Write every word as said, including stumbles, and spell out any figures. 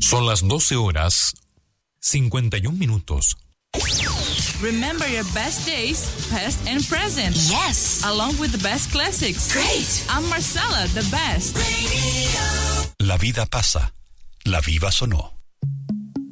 Son las doce horas, cincuenta y un minutos. Remember your best days, past and present. Yes. Along with the best classics. Great. I'm Marcella, the best. Radio. La vida pasa. La Viva sonó.